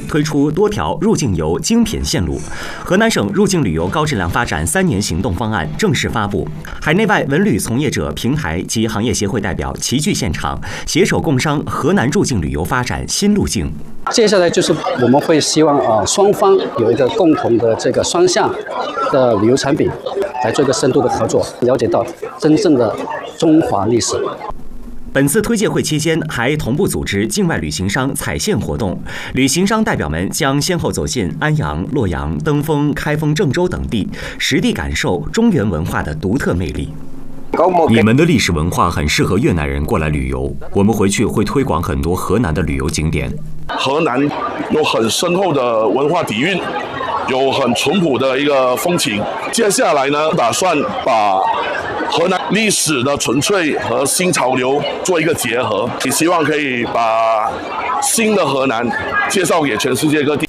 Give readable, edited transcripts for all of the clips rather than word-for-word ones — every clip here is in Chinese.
推出多条入境游精品线路。河南省入境旅游高质量发展3年行动方案正式发布，海内外文旅从业者平台及行业协会代表齐聚现场，携手共商河南入境旅游发展新路径。 接下来就是我们会希望双方有一个共同的这个双向的旅游产品，来做一个深度的合作，了解到真正的中华历史。 本次推介会期间，还同步组织境外旅行商踩线活动，旅行商代表们将先后走进安阳、洛阳、登封、开封、郑州等地，实地感受中原文化的独特魅力。你们的历史文化很适合越南人过来旅游，我们回去会推广很多河南的旅游景点。 河南有很深厚的文化底蕴，有很淳朴的一个风情。接下来呢，打算把河南历史的纯粹和新潮流做一个结合，也希望可以把新的河南介绍给全世界各地。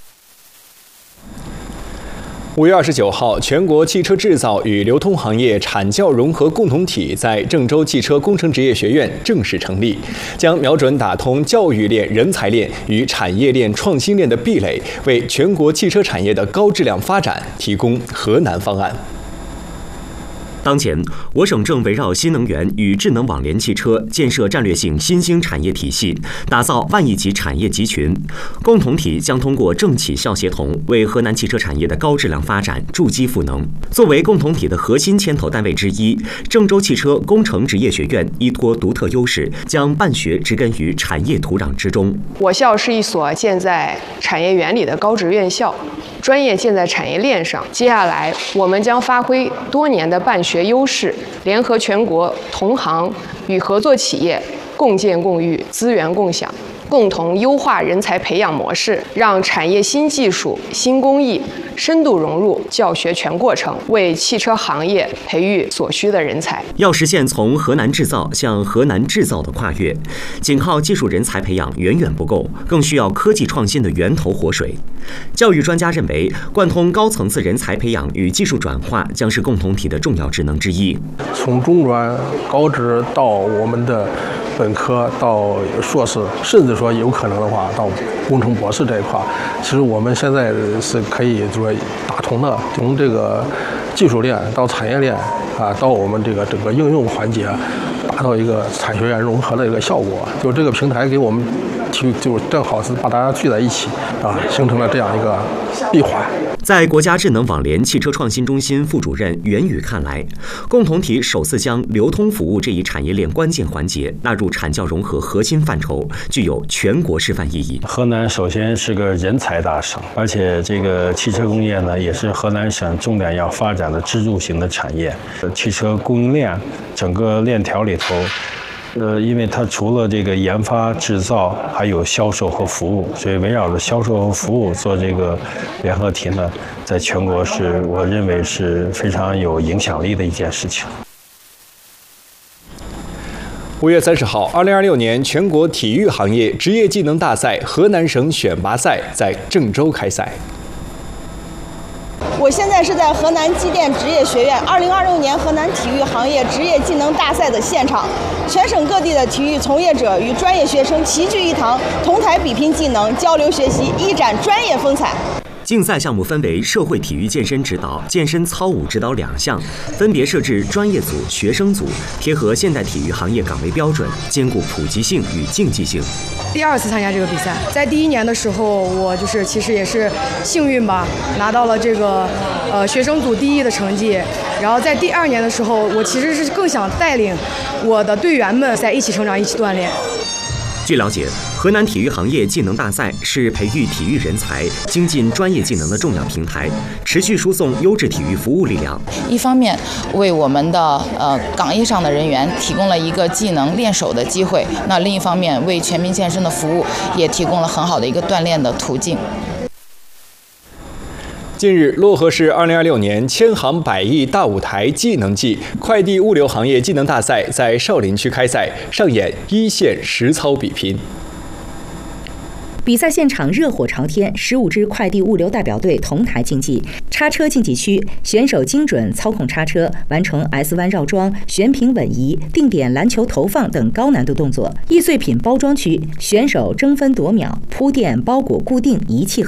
5月29号，全国汽车制造与流通行业产教融合共同体在郑州汽车工程职业学院正式成立，将瞄准打通教育链、人才链与产业链、创新链的壁垒，为全国汽车产业的高质量发展提供河南方案。 当前，我省正围绕新能源与智能网联汽车建设战略性新兴产业体系，打造万亿级产业集群。共同体将通过政企校协同，为河南汽车产业的高质量发展筑基赋能。作为共同体的核心牵头单位之一，郑州汽车工程职业学院依托独特优势，将办学植根于产业土壤之中。 我校是一所建在产业园里的高职院校，专业建在产业链上。接下来，我们将发挥多年的办学优势，联合全国同行与合作企业，共建共育，资源共享，共同优化人才培养模式，让产业新技术、新工艺深度融入教学全过程，为汽车行业培育所需的人才。 要实现从河南制造向河南制造的跨越，仅靠技术人才培养远远不够，更需要科技创新的源头活水。教育专家认为，贯通高层次人才培养与技术转化将是共同体的重要职能之一。 从中专、高职到我们的本科到硕士，甚至说有可能的话到工程博士这一块，其实我们现在是可以说打通的，从这个技术链到产业链到我们这个整个应用环节，达到一个产学研融合的一个效果。就这个平台给我们就正好是把大家聚在一起形成了这样一个闭环。 在国家智能网联汽车创新中心副主任袁宇看来，共同体首次将流通服务这一产业链关键环节纳入产教融合核心范畴，具有全国示范意义。 河南首先是个人才大省，而且这个汽车工业呢，也是河南省重点要发展的支柱型的产业。汽车供应链整个链条里头，因为它除了这个研发、制造，还有销售和服务，所以围绕着销售和服务做这个联合体呢，在全国是我认为是非常有影响力的一件事情。 5月30号，2026年全国体育行业职业技能大赛河南省选拔赛在郑州开赛。 我现在是在河南机电职业学院2026年河南体育行业职业技能大赛的现场，全省各地的体育从业者与专业学生齐聚一堂，同台比拼技能，交流学习，一展专业风采。 竞赛项目分为社会体育健身指导、健身操舞指导2项，分别设置专业组、学生组，贴合现代体育行业岗位标准，兼顾普及性与竞技性。 第2次参加这个比赛，在第1年的时候，我其实也是幸运吧，拿到了这个学生组第1的成绩。然后在第2年的时候，我其实是更想带领我的队员们在一起成长、一起锻炼。 据了解，河南体育行业技能大赛是培育体育人才、精进专业技能的重要平台，持续输送优质体育服务力量。 一方面为我们的岗业上的人员提供了一个技能练手的机会，那另一方面为全民健身的服务也提供了很好的一个锻炼的途径。 近日，漯河市2026年千行百亿大舞台技能季快递物流行业技能大赛在少林区开赛，上演一线实操比拼。 比赛现场热火朝天，15支快递物流代表队同台竞技。叉车竞技区，选手精准操控叉车，完成 S 弯绕桩、悬平稳移、定点篮球投放等高难度动作。易碎品包装区，选手争分夺秒，铺垫包裹固定仪器。